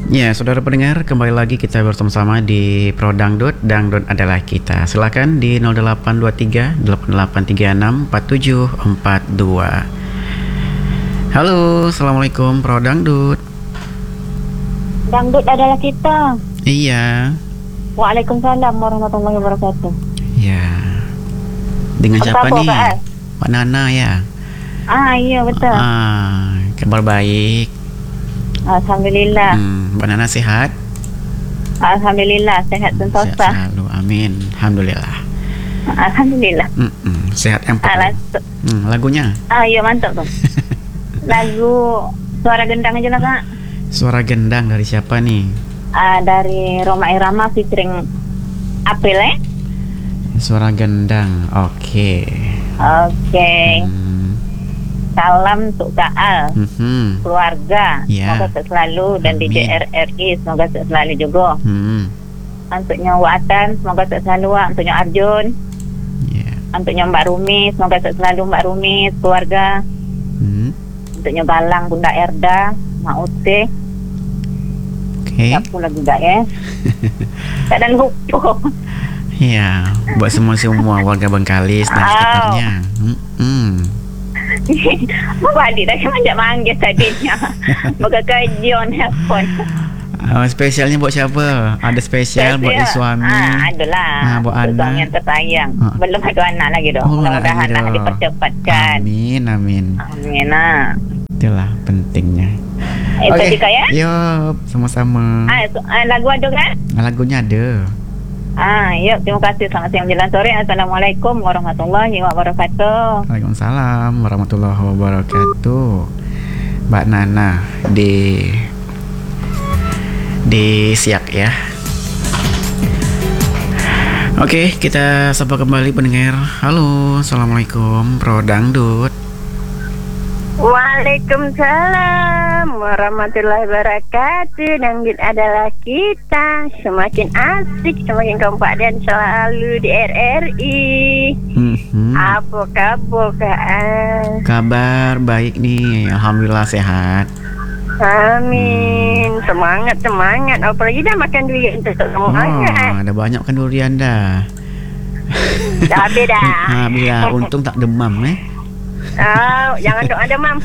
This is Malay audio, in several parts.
Ya, saudara pendengar, kembali lagi kita bersama-sama di Pro Dangdut. Dangdut adalah kita. Silakan di 0823 8836 4742. Halo, assalamualaikum Pro Dangdut. Dangdut adalah kita. Iya. Waalaikumsalam warahmatullahi wabarakatuh. Ya. Dengan siapa nih? Kak? Pak Nana ya. Iya betul. Kabar baik. Alhamdulillah. Mbak Nana sehat? Alhamdulillah sehat Sehat sentosa. selalu, amin. Alhamdulillah. Alhamdulillah. Sehat yang penting. Lagunya? Iya mantap tuh. Lagu Suara Gendang aja lah Kak. Suara Gendang dari siapa nih? Dari Roma Irama featuring April Suara Gendang, oke. Oke. Salam untuk Kak Al, keluarga, semoga sehat selalu, dan DJ RRI semoga sehat selalu juga. Untuknya Watan semoga sehat selalu, untuknya Arjun, untuknya Mbak Rumi semoga sehat selalu Mbak Rumi, keluarga. Untuknya Balang, Bunda Erda, Mak Ute. Siapa lagi enggak ya? Tak ada lupa. Ya, buat semua warga Bengkalis dan sekitarnya. Bapak adik tadi manjat-manjat tadinya. Moga kajian handphone. Spesialnya buat siapa? Ada spesial buat suami. Adalah. Buat anak. Suami yang tersayang. Belum ada anak lagi dong. Mudah-mudahan anak dipercepatkan. Amin. Itulah pentingnya. Oke. Kak ya? Yuk, sama-sama. Lagu ada kan? Lagunya ada. Yuk, terima kasih. Selamat siang menjelang sore. Assalamualaikum warahmatullahi wabarakatuh. Waalaikumsalam warahmatullahi wabarakatuh. Mbak Nana di Siak ya. Oke, kita sapa kembali pendengar. Halo, assalamualaikum Pro Dangdut. Waalaikumsalam warahmatullahi wabarakatuh. Dangdut adalah kita. Semakin asik, semakin kompak dan selalu di RRI. Apa kabar Kak? Kabar baik nih, alhamdulillah sehat. Amin. Semangat. Apalagi dah makan durian tu semangat. Ada banyak makan durian dah. Dah habis dah. Bila untung tak demam Jangan doa demam.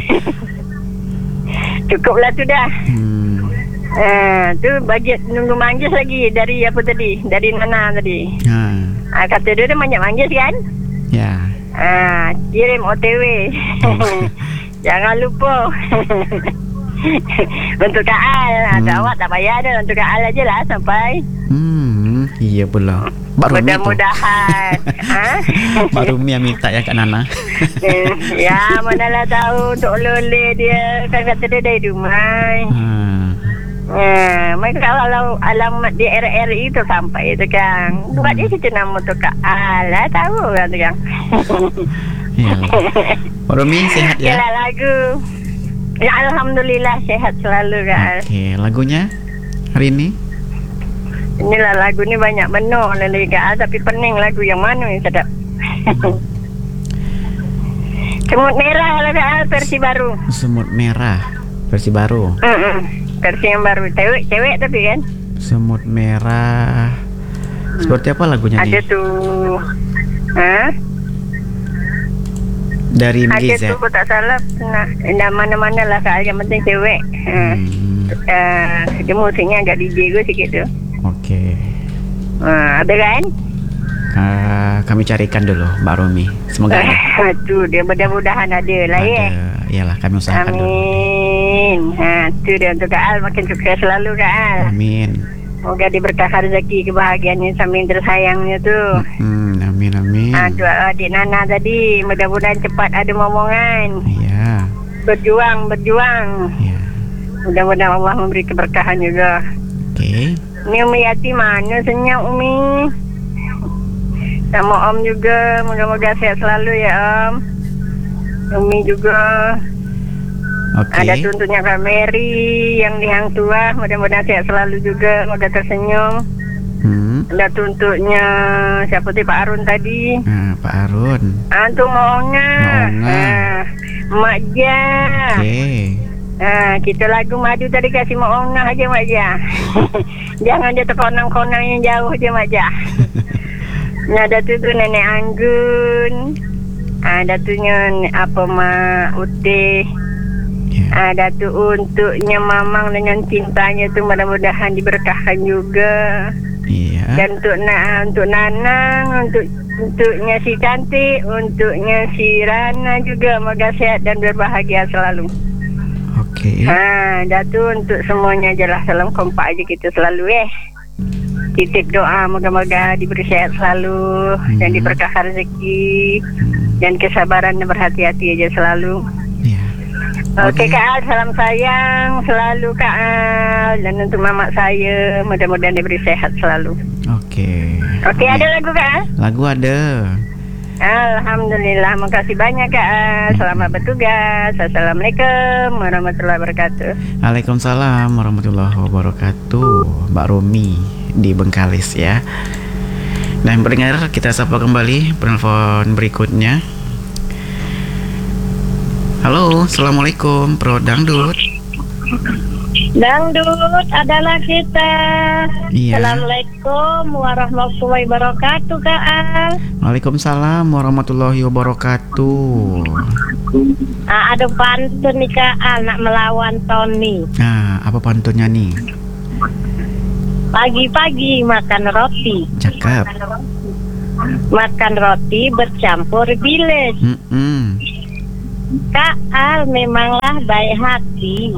Cukuplah tu dah. Tu bajet nunggu manggis lagi dari apa tadi? Dari Nana tadi. Kata dia manjat-manggis kan? Ya. Kirim OTW. Jangan lupa. Untuk Kak Al. Awak tak payah dah. Untuk Kak Al aje lah sampai. Iya pula. Mudah-mudahan. Mbak Rumi yang minta ya Kak Nana. Ya, manalah tahu untuk loleh dia. Kan kata dia dari rumah. Mereka kalau alamat di RRI itu sampai itu kan. Buat dia cerita nama tu Kak Al. Tahu kan tu kan. Mbak Rumi sehat ya? Yalah lagu. Ya alhamdulillah sehat selalu Kak. Oke, lagunya hari ini? Inilah lagu ni banyak benar dari Kak Al, tapi pening lagu yang mana yang sedap. Semut Merah lah Kak Al, versi baru. Semut Merah versi baru. Versi yang baru, cewek tapi kan. Semut Merah. Seperti apa lagunya nih? Ada tu. Dari Mliza. Ada tu kalau tak salah mana-mana lah Kak Al, yang penting cewek. Dia musiknya agak DJ ke sikit tu. Oke. Ada kan? Kami carikan dulu Mbak Rumi. Semoga ada. Tu dia mudah-mudahan ada lah ya. Iyalah kami usahakan dulu. Amin. Tu dia untuk Kak Al, makin sukses selalu Kak Al. Amin. Semoga diberkah rezeki kebahagiaannya sambil tersayangnya tu. Amin. Tu adik Nana tadi, mudah-mudahan cepat ada momongan. Iya. Berjuang. Iya. Mudah-mudahan Allah memberi keberkahan juga. Oke. Ni Umi Yati mana senyap Umi? Sama Om juga, moga-moga sehat selalu ya Om. Umi juga. Ada tuntunya Kak Mary yang di Hang Tua, mudah-mudahan sehat selalu juga, moga tersenyum. Ada tuntuknya siapa tu Pak Arun tadi? Pak Arun. Tu Maonga. Mak Ja. Kita lagu madu tadi kasih Mak Ongah aja Mak Jah. Jangan dia terkonang-konang yang jauh je Mak Jah. Nah, Datuk tu Nenek Anggun. Datunya apa Mak Utih. Datuk untuknya Mamang dengan cintanya tu mudah-mudahan diberkahkan juga. Dan untuk Nanang, untuknya si Cantik, untuknya si Rana juga, moga sehat dan berbahagia selalu. Datuk untuk semuanya jelas salam kompak aja kita selalu titip doa moga-moga diberi sehat selalu dan diberkahkan rezeki dan kesabaran dan berhati-hati aja selalu. Okey Kak Al, salam sayang selalu Kak Al, dan untuk mamak saya mudah-mudahan diberi sehat selalu. Okey, ada lagu Kak Al? Lagu ada. Alhamdulillah, makasih banyak Kak Al. Selamat bertugas. Assalamualaikum warahmatullahi wabarakatuh. Waalaikumsalam warahmatullahi wabarakatuh. Mbak Romi di Bengkalis ya. Nah, pendengar, kita sapa kembali penelpon berikutnya. Halo, assalamualaikum, Pro Dangdut. Dangdut adalah kita. Assalamualaikum warahmatullahi wabarakatuh Kak Al. Waalaikumsalam warahmatullahi wabarakatuh. Ada pantun nih Kak Al, nak melawan Tony. Apa pantunnya nih? Pagi-pagi makan roti. Cakep. Makan roti bercampur bilis. Kak Al memanglah baik hati.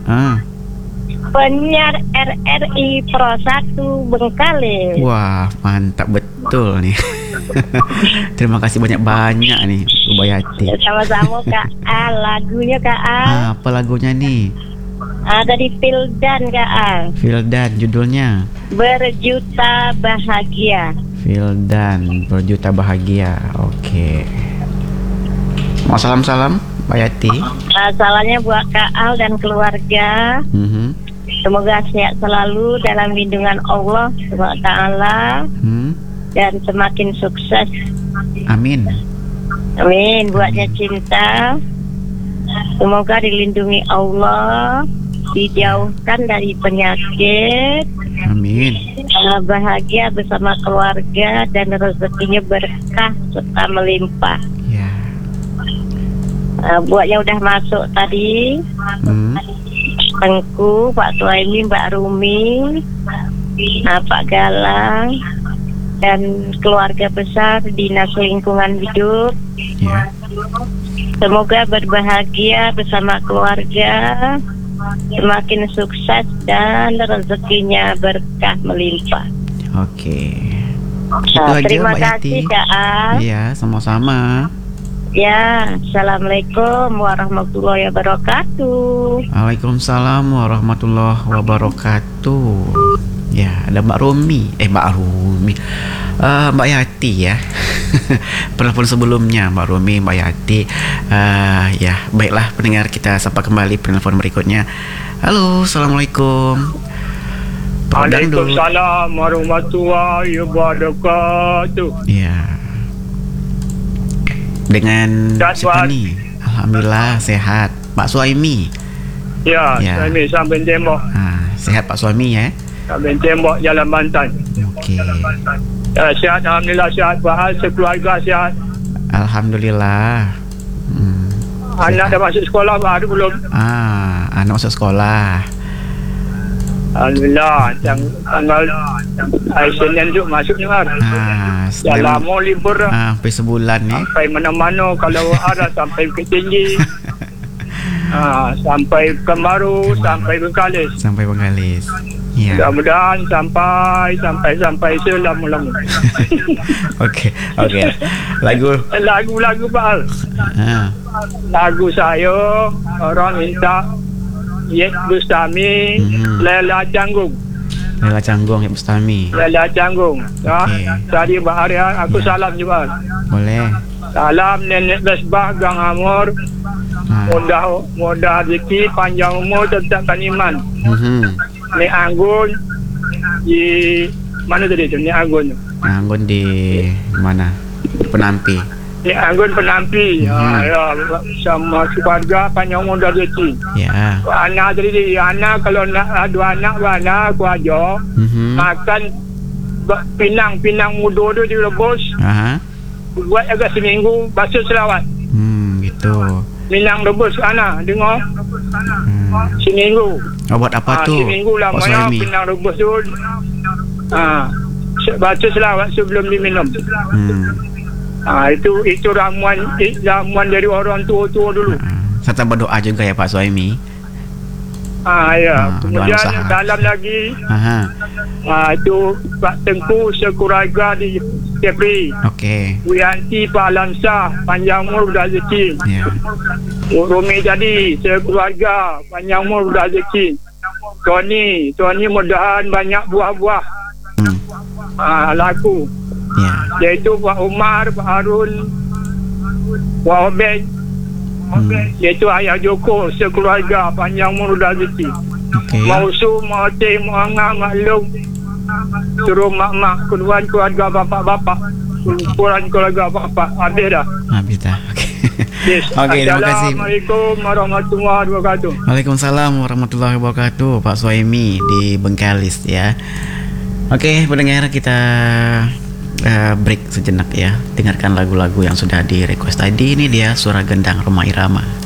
Penyiar RRI Pro 1 Bengkalis. Wah, mantap betul nih. Terima kasih banyak-banyak nih Bu Bayati. Sama-sama Kak Al. Lagunya Kak Al. Apa lagunya nih? Dari Fildan Kak Al. Fildan, judulnya Berjuta Bahagia. Fildan, Berjuta Bahagia. Oke. Mau salam-salam Bayati. Salamnya buat Kak Al dan keluarga. Semoga sehat selalu dalam lindungan Allah SWT dan semakin sukses. Amin. Amin. Buatnya cinta, semoga dilindungi Allah, dijauhkan dari penyakit. Amin. Bahagia bersama keluarga dan rezekinya berkah serta melimpah. Buat yang udah masuk tadi, Tengku, Pak Tuaimi, Mbak Rumi, Pak Galang, dan keluarga besar Dinas Lingkungan Hidup. Semoga berbahagia bersama keluarga, semakin sukses dan rezekinya berkah melimpah. Terima kasih Kak Al. Iya, sama-sama. Assalamualaikum warahmatullahi wabarakatuh. Waalaikumsalam warahmatullahi wabarakatuh. Ada Mbak Rumi. Mbak Yati ya. Penelpon sebelumnya Mbak Rumi, Mbak Yati. Baiklah pendengar, kita sapa kembali penelpon berikutnya. Halo, assalamualaikum. Waalaikumsalam warahmatullahi wabarakatuh. Dengan siapa nih? Alhamdulillah sehat. Pak Suaimi. Suaimi sampai tembok. Sehat Pak Suaimi ya. Sampai tembok Jalan Bantan. Sehat, alhamdulillah sehat. Pak sekeluarga sehat. Alhamdulillah. Anak dah masuk sekolah baru belum? Anak masuk sekolah. Alhamdulillah, tanggal Senin tu masuk ni kan. Dah lama libur dah. Sampai sebulan ni. Sampai mana-mana, kalau ada sampai Bukit Tinggi. Sampai Kemaru, sampai Bengkalis. Mudah-mudahan sampai selama-lama. Okey. Lagu Pak Al. Lagu saya orang minta Yek Bustami, Lela Canggung. Lela Canggung, Yek Bustami. Lela Canggung. Tadi Mbak Arya, aku salam juga. Boleh. Salam Nenek Besbah Gang Amor. Mudah rezeki, panjang umur, tetapkan iman. Nek Anggun di mana tadi tu? Nek Anggun. Anggun di mana? Penampi. Nek Anggun penampi. Ya, sama keluarga panjang umur dan rezeki. Ya. Anak tadi, anak kalau nak ada anak mana aku ajar makan pinang muda tu direbus. Buat agak seminggu basuh selawat. Gitu. Pinang rebus anak dengar. Seminggu. Buat apa tu? Seminggu lah mana pinang rebus tu. Baca selawat sebelum diminum. Itu ramuan dari orang tua dulu. Serta berdoa juga ya Pak Suhaimi. Ya. Kemudian dalam lagi itu Pak Tengku sekeluarga di Kepri. Okey. Wiyanti Pak Alamsah panjang umur rezeki. Ya. Rumi jadi sekeluarga panjang umur rezeki. Tony mudahan banyak buah-buah. Laku. Ya. Iaitu Pak Umar, Pak Harun, Pak Obed. Iaitu Ayah Joko sekeluarga panjang umur rezeki. Mausu, Mauti, Muangah, Maklum, suruh mak-mak, keluarga bapak-bapak, keluarga bapak. Habis dah. Yes. Okey, terima kasih. Assalamualaikum warahmatullahi wabarakatuh. Waalaikumsalam warahmatullahi wabarakatuh. Pak Suhaimi di Bengkalis ya. Okey, pendengar, kita break sejenak ya. Dengarkan lagu-lagu yang sudah di request tadi. Ini dia Suara Gendang Rhoma Irama.